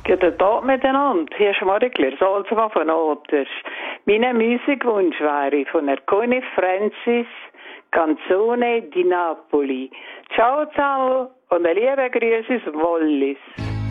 Guten Tag miteinander. Hier ist Marikler, Salzmann von Oters. Mein Musikwunsch wäre von Erconi Francis Canzone di Napoli. Ciao zusammen und ein lieber Grüß aus Wallis.